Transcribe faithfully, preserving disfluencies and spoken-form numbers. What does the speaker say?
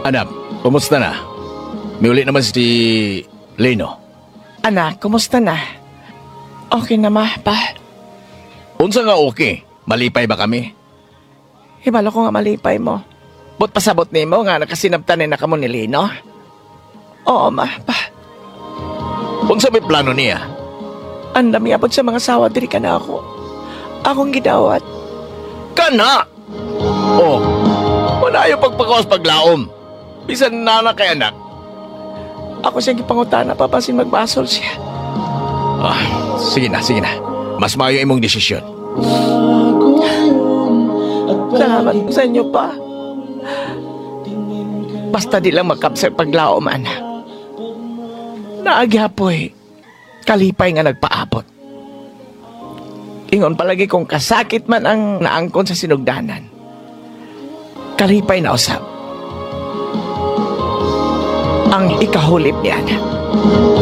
Anak, kumusta na? May uli naman si Leno. Anak, kumusta na? Okay na ma, pa? Unsa nga okay? Malipay ba kami? Hibalo ko nga malipay mo. But pasabot ni mo nga nakasinabtanin na kamo ni Lino? Oo ma, pa. Unsa may plano niya? Ang dami abot sa mga sawa diri ka na ako. Akong gidawat. Kana! Oh, wala yung pagpakawas paglaom. Bisan nana kay anak. Ako siyang gipangutana papasin magbasol siya. Ah, sige na, sige na. Mas maayo imong desisyon. Salamat sa inyo pa. Basta di lang makapsay paglaom, anak. Naagyapoy, kalipay nga nagpaabot. Ingon palagi kung kasakit man ang naangkon sa sinugdanan. Kalipay na usap. Ang ikahulip ni anak.